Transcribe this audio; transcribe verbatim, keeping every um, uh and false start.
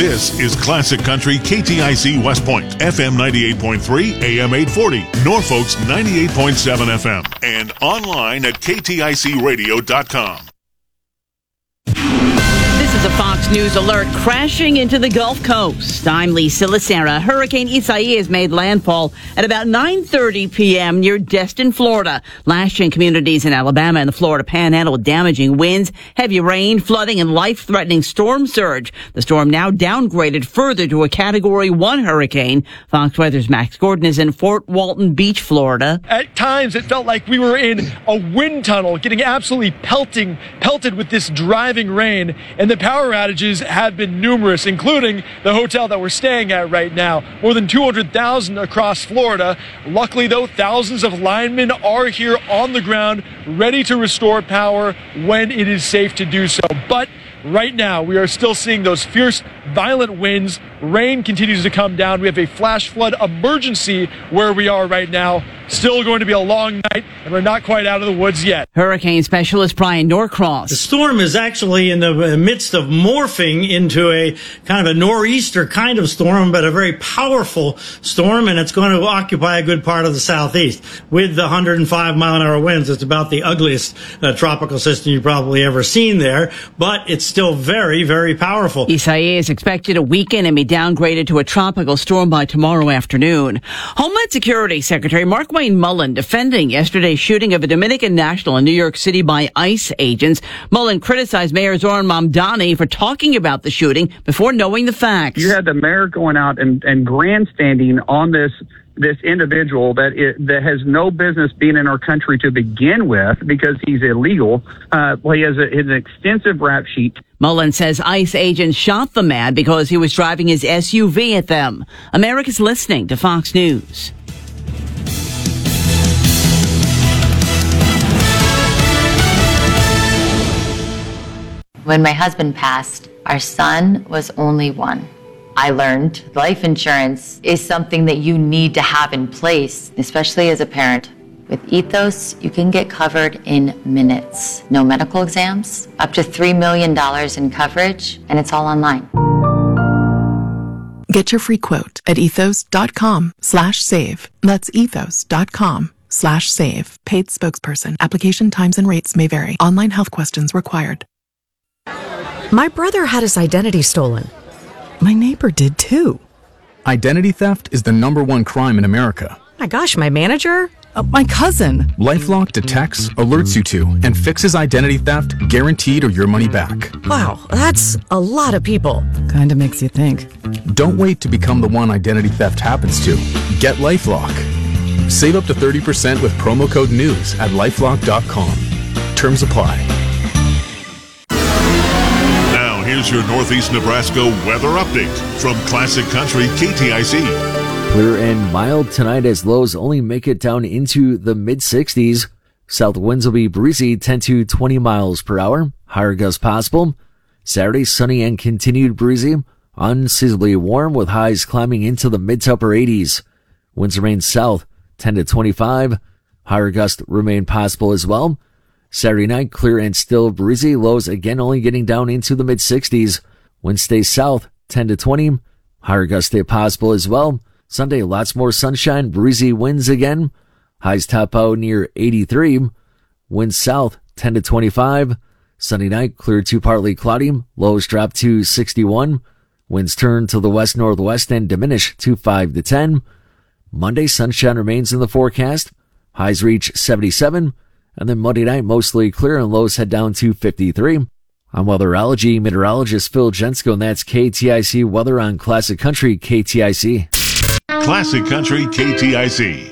This is Classic Country K T I C West Point, F M ninety-eight point three, A M eight forty, Norfolk's ninety-eight point seven F M, and online at K T I C radio dot com. This is a Fox News alert crashing into the Gulf Coast. I'm Lisa Lacera. Hurricane Isaias made landfall at about nine thirty p.m. near Destin, Florida, lashing communities in Alabama and the Florida Panhandle with damaging winds, heavy rain, flooding, and life-threatening storm surge. The storm now downgraded further to a Category one hurricane. Fox Weather's Max Gordon is in Fort Walton Beach, Florida. At times, it felt like we were in a wind tunnel, getting absolutely pelting, pelted with this driving rain, and the power outages have been numerous, including the hotel that we're staying at right now. More than two hundred thousand across Florida. Luckily, though, thousands of linemen are here on the ground, ready to restore power when it is safe to do so. But right now, we are still seeing those fierce, violent winds. Rain continues to come down. We have a flash flood emergency where we are right now. Still going to be a long night, and we're not quite out of the woods yet. Hurricane specialist Brian Norcross. The storm is actually in the midst of morphing into a kind of a nor'easter kind of storm, but a very powerful storm, and it's going to occupy a good part of the southeast. With the one hundred five mile an hour winds, it's about the ugliest uh, tropical system you've probably ever seen there, but it's still very, very powerful. Isaias is expected to weaken and be downgraded to a tropical storm by tomorrow afternoon. Homeland Security Secretary Mark Wayne Mullen defending yesterday's shooting of a Dominican national in New York City by ICE agents. Mullen criticized Mayor Zoran Mamdani for talking about the shooting before knowing the facts. You had the mayor going out and, and grandstanding on this this individual that it, that has no business being in our country to begin with because he's illegal. Uh, well, he has a, an extensive rap sheet. Mullen says ICE agents shot the man because he was driving his S U V at them. America's listening to Fox News. When my husband passed, our son was only one. I learned life insurance is something that you need to have in place, especially as a parent. With Ethos, you can get covered in minutes. No medical exams, up to three million dollars in coverage, and it's all online. Get your free quote at ethos.com slash save. That's ethos.com slash save. Paid spokesperson. Application times and rates may vary. Online health questions required. My brother had his identity stolen. My neighbor did too. Identity theft is the number one crime in America. My gosh, my manager? Uh, my cousin. LifeLock detects, alerts you to, and fixes identity theft guaranteed or your money back. Wow, that's a lot of people. Kinda makes you think. Don't wait to become the one identity theft happens to. Get LifeLock. Save up to thirty percent with promo code NEWS at lifelock dot com. Terms apply. Here's your Northeast Nebraska weather update from Classic Country K T I C. Clear and mild tonight as lows only make it down into the mid sixties. South winds will be breezy, ten to twenty miles per hour. Higher gusts possible. Saturday, sunny and continued breezy. Unseasonably warm with highs climbing into the mid to upper eighties. Winds remain south, ten to twenty-five. Higher gusts remain possible as well. Saturday night, clear and still breezy. Lows again only getting down into the mid sixties. Winds stay south, ten to twenty. Higher gusts stay possible as well. Sunday, lots more sunshine, breezy winds again. Highs top out near eighty-three. Winds south, ten to twenty-five. Sunday night, clear to partly cloudy. Lows drop to sixty-one. Winds turn to the west-northwest and diminish to five to ten. Monday, sunshine remains in the forecast. Highs reach seventy-seven. And then Monday night, mostly clear and lows head down to fifty-three. I'm weatherology meteorologist Phil Jensko, and that's K T I C weather on Classic Country K T I C. Classic Country K T I C.